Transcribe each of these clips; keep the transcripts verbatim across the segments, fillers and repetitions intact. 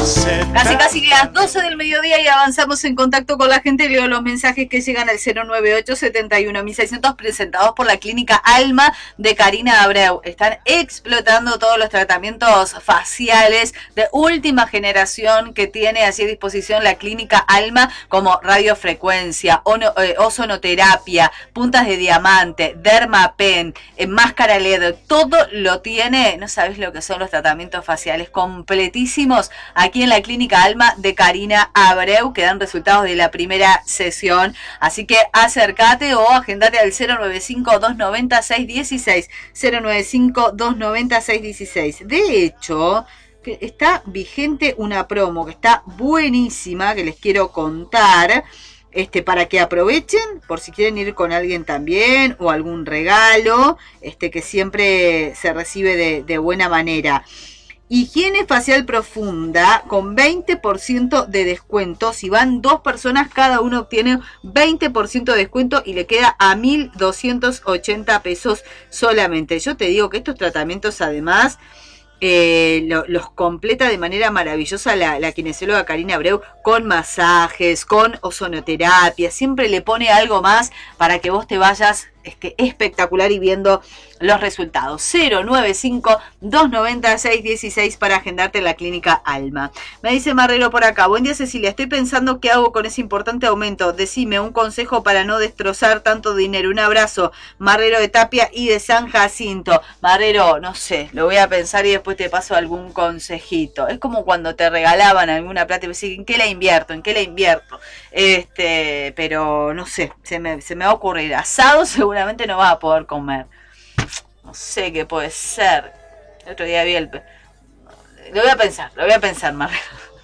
Casi casi las doce del mediodía y avanzamos en contacto con la gente. Leo los mensajes que llegan al cero nueve ocho, setenta y uno mil seiscientos, presentados por la clínica Alma de Karina Abreu. Están explotando todos los tratamientos faciales de última generación que tiene así a disposición la clínica Alma, como radiofrecuencia, ono, eh, ozonoterapia, puntas de diamante, dermapen, eh, máscara L E D. Todo lo tiene. No sabes lo que son los tratamientos faciales completísimos aquí en la clínica Alma de Karina Abreu, que dan resultados de la primera sesión. Así que acércate o agendate al cero nueve cinco, dos nueve seis, uno seis, cero nueve cinco, dos nueve seis, uno seis. De hecho, que está vigente una promo que está buenísima, que les quiero contar, este, para que aprovechen, por si quieren ir con alguien también, o algún regalo, este, que siempre se recibe de, de buena manera. Higiene facial profunda con veinte por ciento de descuento. Si van dos personas, cada uno obtiene veinte por ciento de descuento y le queda a mil doscientos ochenta pesos solamente. Yo te digo que estos tratamientos además eh, lo, los completa de manera maravillosa la, la kinesióloga Karina Abreu, con masajes, con ozonoterapia. Siempre le pone algo más para que vos te vayas es que espectacular y viendo los resultados. Cero nueve cinco, dos nueve seis, uno seis para agendarte en la clínica Alma. Me dice Marrero por acá: buen día, Cecilia, estoy pensando qué hago con ese importante aumento. Decime un consejo para no destrozar tanto dinero. Un abrazo, Marrero de Tapia y de San Jacinto. Marrero, no sé, lo voy a pensar y después te paso algún consejito. Es como cuando te regalaban alguna plata y me decís, ¿en qué la invierto? ¿En qué la invierto? Este, pero no sé, se me, se me va a ocurrir. Asado seguramente no vas a poder comer. No sé qué puede ser. El otro día vi el... Lo voy a pensar, lo voy a pensar, Marrero.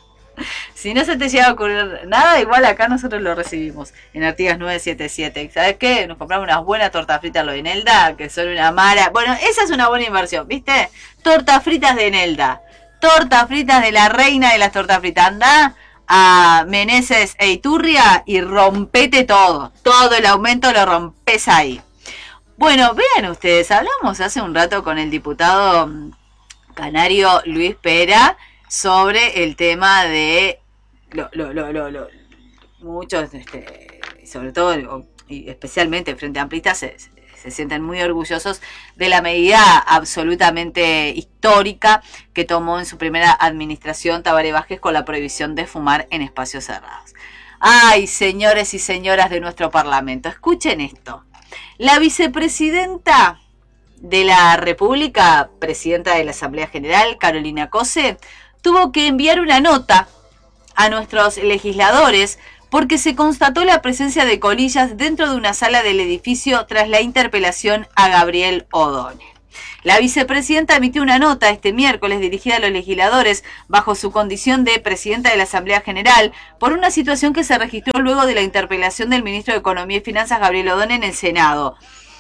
Si no se te llega a ocurrir nada, igual acá nosotros lo recibimos en Artigas nueve siete siete. ¿Sabes qué? Nos compramos unas buenas tortas fritas lo de Nelda, que son una mara. Bueno, esa es una buena inversión, ¿viste? Tortas fritas de Nelda. Tortas fritas de la reina de las tortas fritas. Andá a Meneses e Iturria y rompete todo. Todo el aumento lo rompes ahí. Bueno, vean ustedes, hablamos hace un rato con el diputado canario Luis Pera sobre el tema de lo, lo, lo, lo, lo muchos, este, sobre todo y especialmente Frente Amplista se, se sienten muy orgullosos de la medida absolutamente histórica que tomó en su primera administración Tabaré Vázquez con la prohibición de fumar en espacios cerrados. Ay, señores y señoras de nuestro Parlamento, escuchen esto. La vicepresidenta de la República, presidenta de la Asamblea General, Carolina Cose, tuvo que enviar una nota a nuestros legisladores porque se constató la presencia de colillas dentro de una sala del edificio tras la interpelación a Gabriel O'Donnell. La vicepresidenta emitió una nota este miércoles dirigida a los legisladores bajo su condición de presidenta de la Asamblea General por una situación que se registró luego de la interpelación del ministro de Economía y Finanzas Gabriel O'Donnell en el Senado.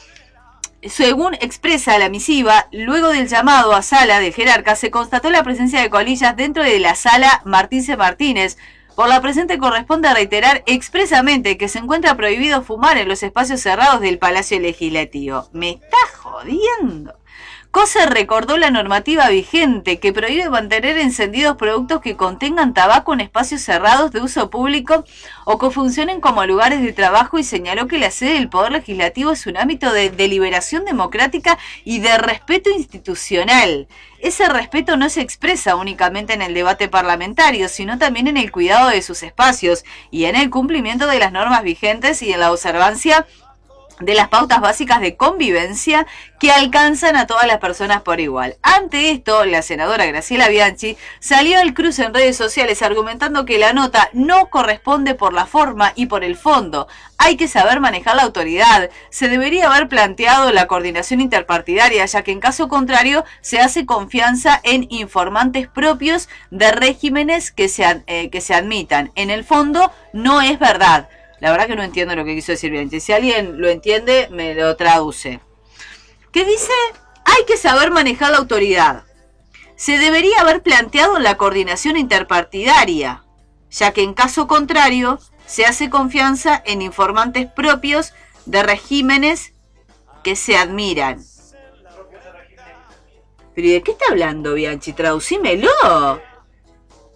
Según expresa la misiva, luego del llamado a sala del jerarca se constató la presencia de colillas dentro de la sala Martín C. Martínez. Por la presente corresponde reiterar expresamente que se encuentra prohibido fumar en los espacios cerrados del Palacio Legislativo. ¿Me está jodiendo? Cose recordó la normativa vigente que prohíbe mantener encendidos productos que contengan tabaco en espacios cerrados de uso público o que funcionen como lugares de trabajo y señaló que la sede del Poder Legislativo es un ámbito de deliberación democrática y de respeto institucional. Ese respeto no se expresa únicamente en el debate parlamentario, sino también en el cuidado de sus espacios y en el cumplimiento de las normas vigentes y en la observancia de las pautas básicas de convivencia que alcanzan a todas las personas por igual. Ante esto, la senadora Graciela Bianchi salió al cruce en redes sociales argumentando que la nota no corresponde por la forma y por el fondo. Hay que saber manejar la autoridad. Se debería haber planteado la coordinación interpartidaria, ya que en caso contrario se hace confianza en informantes propios de regímenes que se, eh, que se admitan. En el fondo, no es verdad. La verdad que no entiendo lo que quiso decir Bianchi. Si alguien lo entiende, me lo traduce. ¿Qué dice? Hay que saber manejar la autoridad. Se debería haber planteado la coordinación interpartidaria, ya que en caso contrario se hace confianza en informantes propios de regímenes que se admiran. ¿Pero de qué está hablando Bianchi? Traducímelo.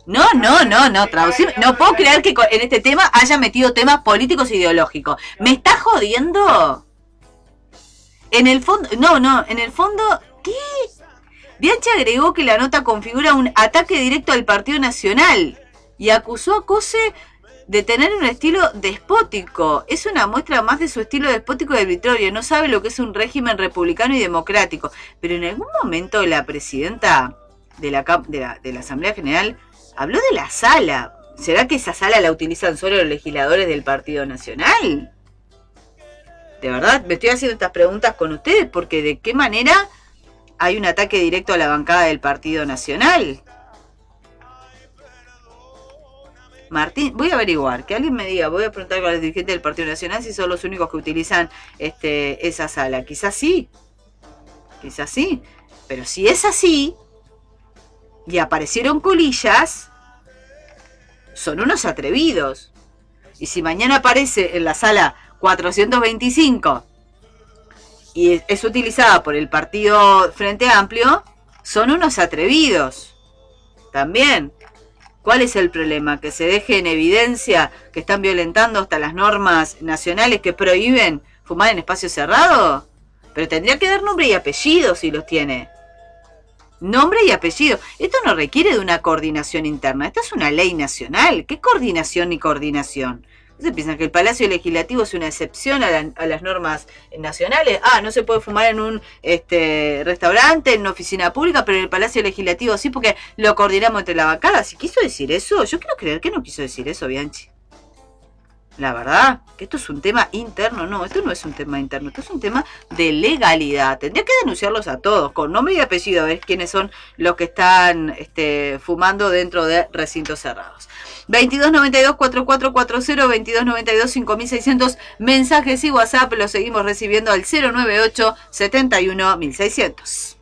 No, no, no, no, traducir. No puedo creer que en este tema haya metido temas políticos e ideológicos. ¿Me está jodiendo? En el fondo, no, no, en el fondo, ¿qué? Bianchi agregó que la nota configura un ataque directo al Partido Nacional y acusó a Cose de tener un estilo despótico. Es una muestra más de su estilo despótico y arbitrario. No sabe lo que es un régimen republicano y democrático. Pero en algún momento la presidenta de la, de la, de la Asamblea General habló de la sala. ¿Será que esa sala la utilizan solo los legisladores del Partido Nacional? De verdad, me estoy haciendo estas preguntas con ustedes porque de qué manera hay un ataque directo a la bancada del Partido Nacional. Martín, voy a averiguar, que alguien me diga, voy a preguntar a los dirigentes del Partido Nacional si son los únicos que utilizan este, esa sala. Quizás sí, quizás sí, pero si es así y aparecieron colillas, son unos atrevidos. Y si mañana aparece en la sala cuatrocientos veinticinco y es, es utilizada por el Partido Frente Amplio, son unos atrevidos también. ¿Cuál es el problema? ¿Que se deje en evidencia que están violentando hasta las normas nacionales que prohíben fumar en espacio cerrado? Pero tendría que dar nombre y apellido si los tiene. Nombre y apellido. Esto no requiere de una coordinación interna. Esto es una ley nacional. ¿Qué coordinación ni coordinación? ¿Ustedes piensan que el Palacio Legislativo es una excepción a, la, a las normas nacionales? Ah, no se puede fumar en un este, restaurante, en una oficina pública, pero en el Palacio Legislativo sí, porque lo coordinamos entre la bancada. ¿Si quiso decir eso? Yo quiero creer que no quiso decir eso, Bianchi. La verdad, que esto es un tema interno. No, esto no es un tema interno, esto es un tema de legalidad. Tendría que denunciarlos a todos, con nombre y apellido, a ver quiénes son los que están este, fumando dentro de recintos cerrados. veintidós noventa y dos, cuarenta y cuatro cuarenta, veintidós noventa y dos, cinco mil seiscientos, mensajes y WhatsApp los seguimos recibiendo al cero noventa y ocho, setenta y uno, mil seiscientos.